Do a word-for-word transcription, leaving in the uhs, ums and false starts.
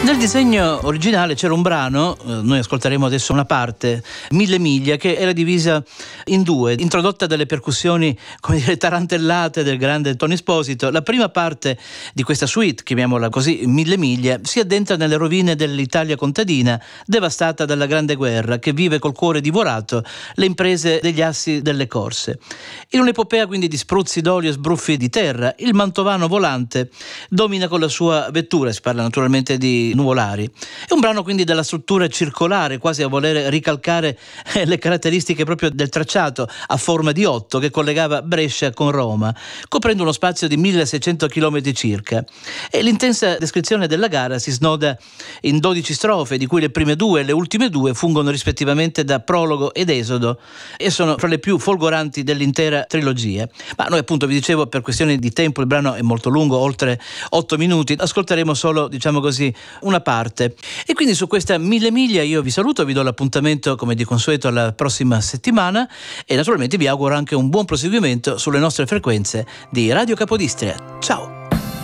Nel disegno originale c'era un brano, eh, noi ascolteremo adesso una parte, Mille miglia, che era divisa in due, introdotta dalle percussioni, come dire, tarantellate del grande Tony Esposito. La prima parte di questa suite, chiamiamola così, Mille miglia, si addentra nelle rovine dell'Italia contadina, devastata dalla Grande Guerra, che vive col cuore divorato le imprese degli assi delle corse. In un'epopea quindi di spruzzi d'olio e sbruffi di terra, il mantovano volante domina con la sua vettura, si parla naturalmente di nuvolari. È un brano quindi dalla struttura circolare, quasi a voler ricalcare eh, le caratteristiche proprio del tracciato a forma di otto che collegava Brescia con Roma, coprendo uno spazio di milleseicento chilometri circa. E l'intensa descrizione della gara si snoda in dodici strofe, di cui le prime due e le ultime due fungono rispettivamente da prologo ed esodo e sono fra le più folgoranti dell'intera trilogia. Ma noi, appunto, vi dicevo, per questioni di tempo il brano è molto lungo, oltre otto minuti, ascolteremo solo, diciamo così, una parte. E quindi su questa Mille miglia io vi saluto, vi do l'appuntamento come di consueto alla prossima settimana e naturalmente vi auguro anche un buon proseguimento sulle nostre frequenze di Radio Capodistria. Ciao!